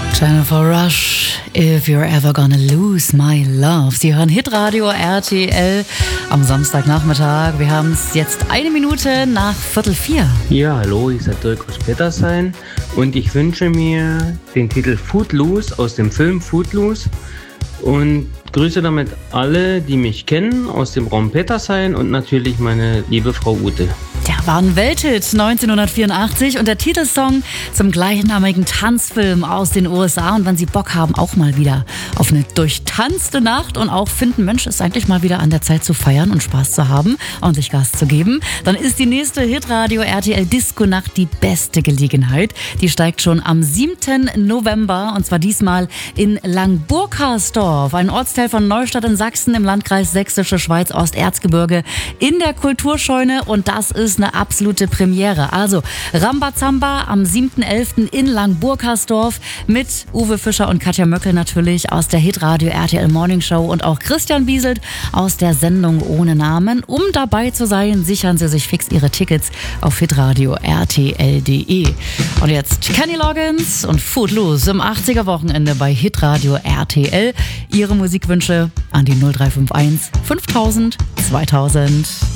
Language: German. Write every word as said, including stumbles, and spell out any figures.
Jennifer Rush, If You're Ever Gonna Lose My Love. Sie hören Hitradio R T L am Samstagnachmittag. Wir haben es jetzt eine Minute nach Viertel vier. Ja, hallo, ich bin Dirk aus Petersheim und ich wünsche mir den Titel Footloose aus dem Film Footloose und grüße damit alle, die mich kennen aus dem Raum Petersheim und natürlich meine liebe Frau Ute. Der war ein Welthit neunzehnhundertvierundachtzig und der Titelsong zum gleichnamigen Tanzfilm aus den U S A. Und wenn Sie Bock haben, auch mal wieder auf eine durchtanzte Nacht und auch finden, Mensch, ist eigentlich mal wieder an der Zeit zu feiern und Spaß zu haben und sich Gas zu geben, dann ist die nächste Hitradio R T L Disco Nacht die beste Gelegenheit. Die steigt schon am siebten November und zwar diesmal in Langburkersdorf, ein Ortsteil von Neustadt in Sachsen im Landkreis Sächsische Schweiz, Osterzgebirge, in der Kulturscheune, und das ist eine absolute Premiere. Also Rambazamba am siebten elften in Langburkersdorf mit Uwe Fischer und Katja Möckel natürlich aus der Hitradio R T L Morning Show und auch Christian Bieselt aus der Sendung Ohne Namen. Um dabei zu sein, sichern Sie sich fix Ihre Tickets auf hitradio R T L punkt de. Und jetzt Kenny Loggins und Footloose im achtziger Wochenende bei Hitradio R T L. Ihre Musikwünsche an die null drei fünf eins fünftausend zweitausend.